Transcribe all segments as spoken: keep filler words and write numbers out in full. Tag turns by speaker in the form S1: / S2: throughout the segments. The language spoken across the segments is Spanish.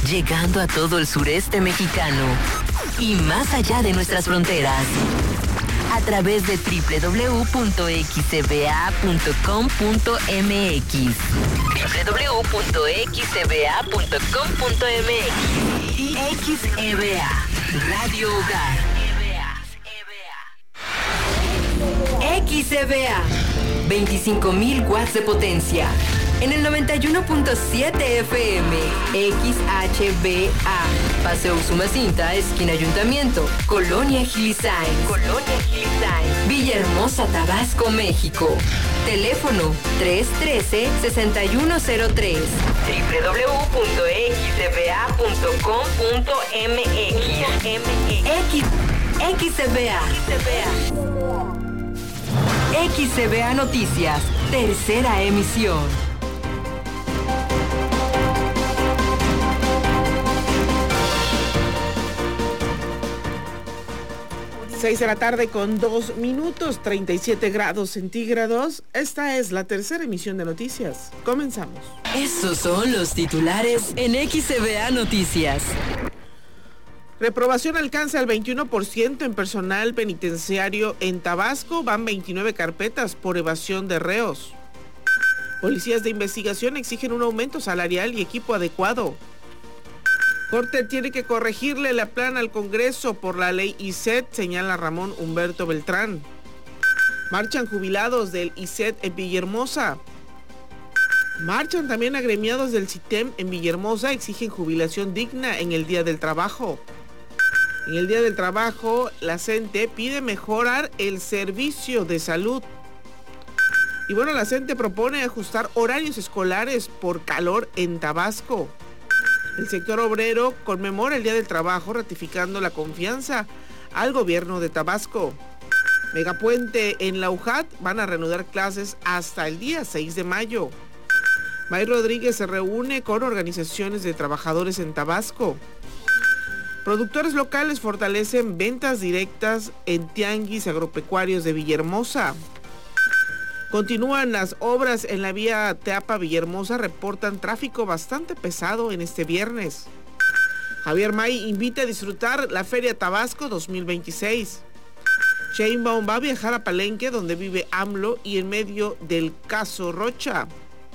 S1: llegando a todo el sureste mexicano y más allá de nuestras fronteras. A través de doble u doble u doble u punto x c b a punto com punto m x. doble u doble u doble u punto x c b a punto com punto m x y X E B A, Radio Hogar. X E B A, veinticinco mil watts de potencia. En el noventa y uno punto siete F M, X H B A, Paseo Usumacinta, esquina Ayuntamiento, Colonia Gilisain, Colonia Gilisain, Villahermosa, Tabasco, México. Teléfono tres uno tres, seis uno cero tres. doble u doble u doble u punto x c b a punto com punto m x. X, X E B A. X E B A Noticias, tercera emisión.
S2: seis de la tarde con dos minutos, treinta y siete grados centígrados. Esta es la tercera emisión de noticias. Comenzamos.
S1: Estos son los titulares en X E B A Noticias.
S2: Reprobación alcanza el veintiuno por ciento en personal penitenciario en Tabasco. Van veintinueve carpetas por evasión de reos. Policías de investigación exigen un aumento salarial y equipo adecuado. Corte tiene que corregirle la plana al Congreso por la ley I C E T, señala Ramón Humberto Beltrán. Marchan jubilados del I C E T en Villahermosa. Marchan también agremiados del CITEM en Villahermosa, exigen jubilación digna en el Día del Trabajo. En el Día del Trabajo, la CENTE pide mejorar el servicio de salud. Y bueno, la CENTE propone ajustar horarios escolares por calor en Tabasco. El sector obrero conmemora el Día del Trabajo ratificando la confianza al gobierno de Tabasco. Megapuente en la U J A T van a reanudar clases hasta el día seis de mayo. May Rodríguez se reúne con organizaciones de trabajadores en Tabasco. Productores locales fortalecen ventas directas en tianguis agropecuarios de Villahermosa. Continúan las obras en la vía Teapa-Villahermosa, reportan tráfico bastante pesado en este viernes. Javier May invita a disfrutar la Feria Tabasco dos mil veintiséis. Sheinbaum va a viajar a Palenque, donde vive AMLO, y en medio del caso Rocha.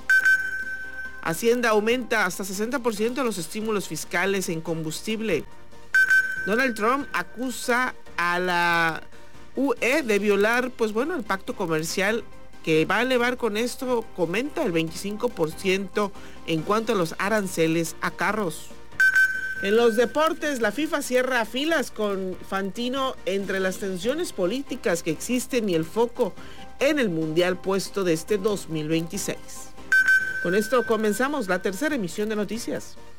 S2: Hacienda aumenta hasta sesenta por ciento los estímulos fiscales en combustible. Donald Trump acusa a la U E de violar, pues bueno, el pacto comercial que va a elevar con esto, comenta el veinticinco por ciento en cuanto a los aranceles a carros. En los deportes, la FIFA cierra filas con Fantino entre las tensiones políticas que existen y el foco en el Mundial puesto de este dos mil veintiséis. Con esto comenzamos la tercera emisión de noticias.